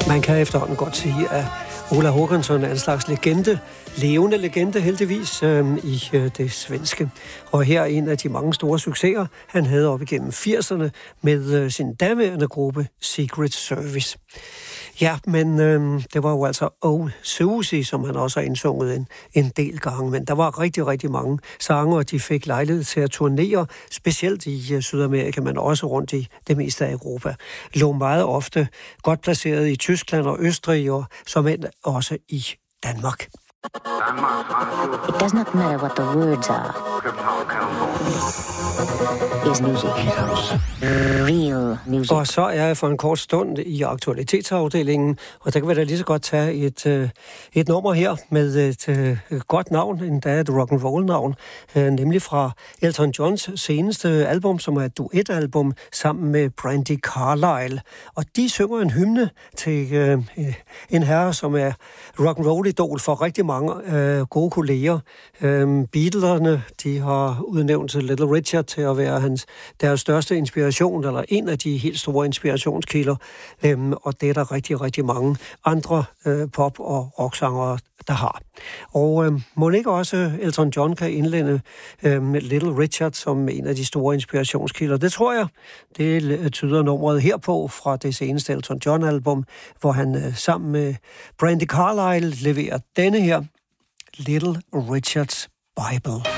Man kan efterhånden godt sige, at Ola Håkansson er en slags legende, levende legende heldigvis, i det svenske. Og her er en af de mange store succeser, han havde op igennem 80'erne med sin daværende gruppe Secret Service. Ja, men det var jo altså Oh Susie, som han også har indsunget en del gange. Men der var rigtig, rigtig mange sanger, og de fik lejlighed til at turnere, specielt i Sydamerika, men også rundt i det meste af Europa. Lå meget ofte godt placeret i Tyskland og Østrig, og som end også i Danmark. It does not matter what the words are. Is music. Real music. Og så er jeg for en kort stund i aktualitetsafdelingen, og der kan vi da lige så godt tage et nummer her med et godt navn, endda et rock'n'roll-navn, nemlig fra Elton Johns seneste album, som er et duetalbum sammen med Brandi Carlile. Og de synger en hymne til en herre, som er rock'n'roll-idol for rigtig mange gode kolleger. Beatlerne, de har udnævnt Little Richard til at være deres største inspiration, eller en af de helt store inspirationskilder, og det er der rigtig, rigtig mange andre pop- og rocksangere, der har. Og må ikke også Elton John kan indlende med Little Richard som en af de store inspirationskilder? Det tror jeg. Det tyder nummeret herpå fra det seneste Elton John-album, hvor han sammen med Brandi Carlile leverer denne her Little Richard's Bible.